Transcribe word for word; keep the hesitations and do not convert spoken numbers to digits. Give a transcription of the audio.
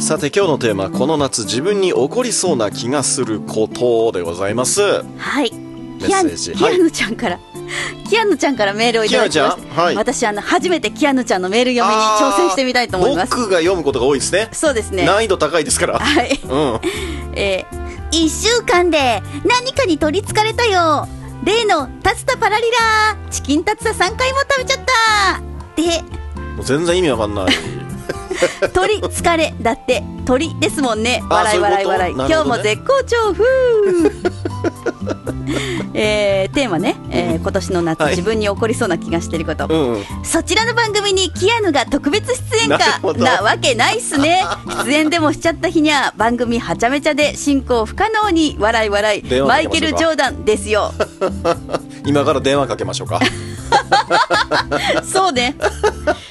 さて今日のテーマ、この夏自分に起こりそうな気がすることでございます。 はい。 メッセージ、 キアヌちゃんから、はい、キアヌちゃんからメールをいただきまして、はい、私あの初めてキアヌちゃんのメール読みに挑戦してみたいと思います。 僕が読むことが多いですね。 そうですね。 難易度高いですから。 はい。うん。えー、いっしゅうかんで何かに取りつかれたよ。例のタツタパラリラチキンタツタさんかいも食べちゃったで、 もう全然意味わかんない。 鳥疲れだって鳥ですもんね。笑い笑い笑い、ね、今日も絶好調ふーえー、テーマね、えー、今年の夏、はい、自分に起こりそうな気がしていること、うんうん、そちらの番組にキアヌが特別出演か な, なわけないっすね。出演でもしちゃった日には番組はちゃめちゃで進行不可能に笑い笑いマイケル・ジョーダンですよ。 今から電話かけましょうか。 そうね。